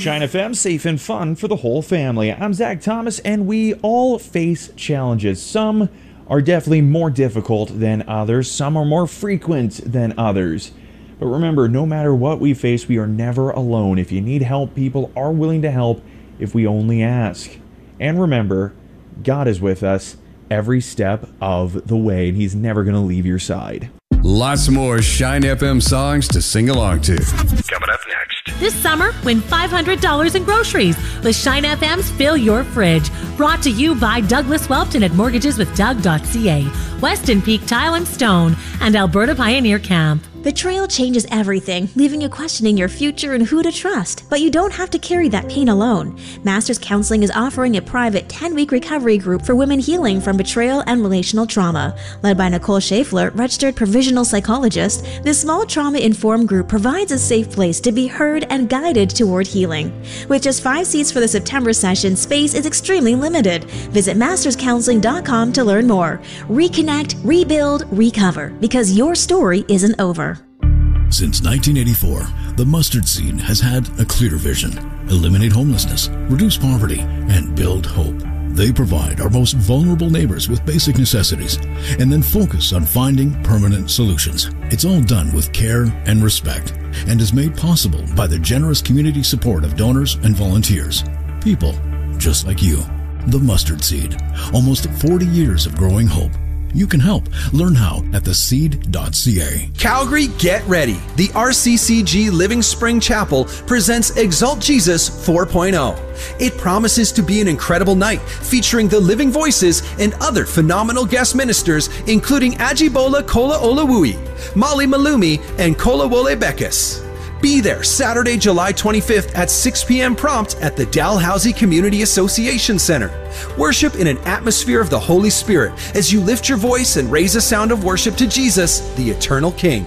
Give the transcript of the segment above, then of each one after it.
Shine FM, safe and fun for the whole family. I'm Zach Thomas, and we all face challenges. Some are definitely more difficult than others. Some are more frequent than others. But remember, no matter what we face, we are never alone. If you need help, people are willing to help if we only ask. And remember, God is with us every step of the way, and He's never going to leave your side. Lots more Shine FM songs to sing along to. Coming up next. This summer, win $500 in groceries with Shine FM's Fill Your Fridge. Brought to you by Douglas Welpton at mortgageswithdug.ca, Weston Peak Tile and Stone, and Alberta Pioneer Camp. Betrayal changes everything, leaving you questioning your future and who to trust. But you don't have to carry that pain alone. Masters Counseling is offering a private 10-week recovery group for women healing from betrayal and relational trauma. Led by Nicole Schaeffler, registered provisional psychologist, this small trauma-informed group provides a safe place to be heard and guided toward healing. With just 5 seats for the September session, space is extremely limited. Visit masterscounseling.com to learn more. Reconnect, rebuild, recover, because your story isn't over. Since 1984, the Mustard Seed has had a clear vision: eliminate homelessness, reduce poverty, and build hope. They provide our most vulnerable neighbors with basic necessities and then focus on finding permanent solutions. It's all done with care and respect and is made possible by the generous community support of donors and volunteers. People just like you. The Mustard Seed. Almost 40 years of growing hope. You can help. Learn how at theseed.ca. Calgary, get ready. The RCCG Living Spring Chapel presents Exalt Jesus 4.0. It promises to be an incredible night featuring the living voices and other phenomenal guest ministers, including Ajibola Kola Olawui, Molly Malumi, and Kola Wole Bekas. Be there Saturday, July 25th at 6 p.m. prompt at the Dalhousie Community Association Center. Worship in an atmosphere of the Holy Spirit as you lift your voice and raise a sound of worship to Jesus, the eternal King.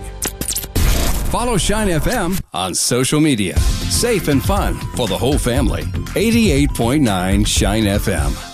Follow Shine FM on social media. Safe and fun for the whole family. 88.9 Shine FM.